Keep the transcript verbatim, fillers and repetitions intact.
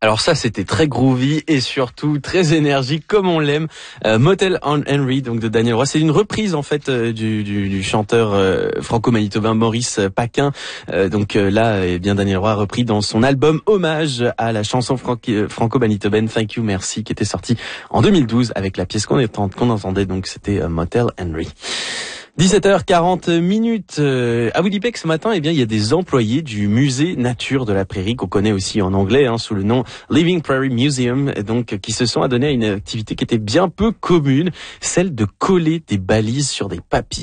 Alors ça, c'était très groovy et surtout très énergique, comme on l'aime. Euh, Motel on Henry, donc de Daniel Roy. C'est une reprise en fait euh, du, du, du chanteur euh, franco-manitobain Maurice Paquin. Euh, donc euh, là, eh bien Daniel Roy a repris dans son album hommage à la chanson franqui- franco-manitobaine Thank You Merci, qui était sortie en deux mille douze avec la pièce qu'on, est, qu'on entendait. Donc c'était euh, Motel Henry. dix-sept heures quarante minutes. Euh, à Winnipeg ce matin, eh bien, il y a des employés du musée Nature de la Prairie, qu'on connaît aussi en anglais, hein, sous le nom Living Prairie Museum, donc, qui se sont adonnés à une activité qui était bien peu commune, celle de coller des balises sur des papilles.